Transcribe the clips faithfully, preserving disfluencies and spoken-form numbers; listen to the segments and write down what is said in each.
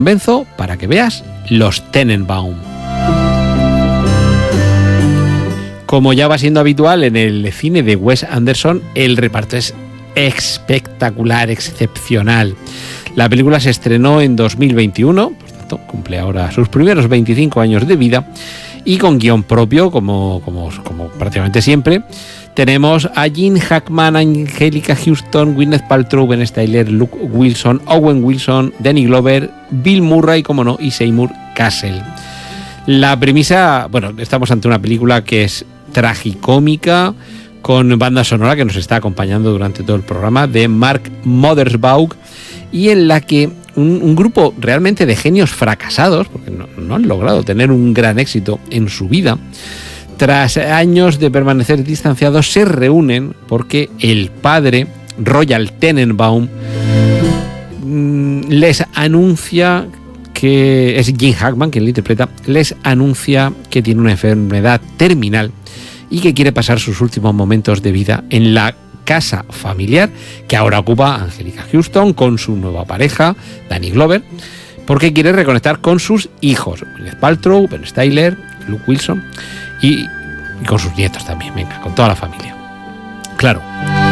convenzo para que veas Los Tenenbaum. Como ya va siendo habitual en el cine de Wes Anderson, el reparto es espectacular, excepcional. La película se estrenó en dos mil veintiuno, por tanto cumple ahora sus primeros veinticinco años de vida, y con guión propio, como, como, como prácticamente siempre. Tenemos a Gene Hackman, Angelica Houston, Gwyneth Paltrow, Ben Stiller, Luke Wilson, Owen Wilson, Danny Glover, Bill Murray, como no, y Seymour Cassel. La premisa, bueno, estamos ante una película que es tragicómica, con banda sonora que nos está acompañando durante todo el programa, de Mark Mothersbaugh, y en la que un, un grupo realmente de genios fracasados, porque no, no han logrado tener un gran éxito en su vida, tras años de permanecer distanciados, se reúnen porque el padre, Royal Tenenbaum, les anuncia que es Gene Hackman quien lo interpreta, les anuncia que tiene una enfermedad terminal y que quiere pasar sus últimos momentos de vida en la casa familiar que ahora ocupa Angelica Houston con su nueva pareja, Danny Glover, porque quiere reconectar con sus hijos, Gwyneth Paltrow, Ben Stiller, Luke Wilson, y, y con sus nietos también, venga, con toda la familia. Claro,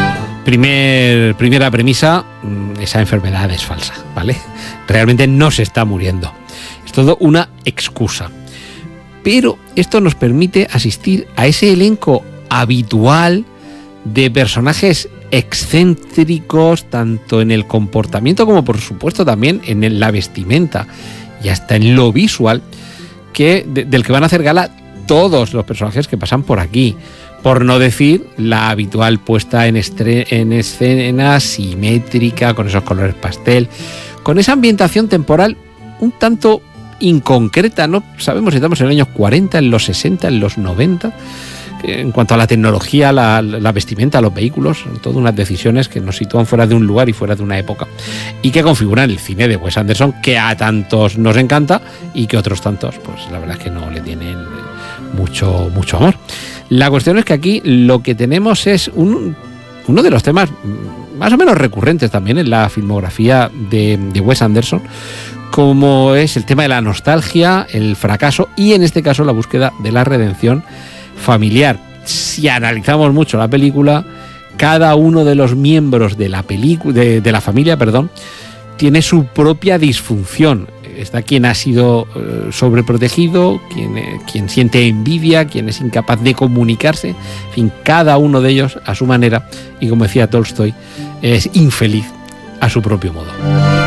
primer, primera premisa, esa enfermedad es falsa, ¿vale? Realmente no se está muriendo. Es todo una excusa. Pero esto nos permite asistir a ese elenco habitual de personajes excéntricos, tanto en el comportamiento como por supuesto también en la vestimenta y hasta en lo visual, que, de, del que van a hacer gala todos los personajes que pasan por aquí, por no decir la habitual puesta en, estre- en escena simétrica, con esos colores pastel, con esa ambientación temporal un tanto inconcreta. No sabemos si estamos en los años cuarenta, en los sesenta, en los noventa. En cuanto a la tecnología, la, la vestimenta, los vehículos, son todas unas decisiones que nos sitúan fuera de un lugar y fuera de una época y que configuran el cine de Wes Anderson, que a tantos nos encanta y que otros tantos, pues la verdad es que no le tienen mucho, mucho amor. La cuestión es que aquí lo que tenemos es un, uno de los temas más o menos recurrentes también en la filmografía de, de Wes Anderson, como es el tema de la nostalgia, el fracaso y en este caso la búsqueda de la redención familiar. Si analizamos mucho la película, cada uno de los miembros de la película, de, de la familia, perdón, tiene su propia disfunción. Está quien ha sido eh, sobreprotegido, quien, eh, quien siente envidia, quien es incapaz de comunicarse. En fin, cada uno de ellos a su manera, y como decía Tolstoy, es infeliz a su propio modo.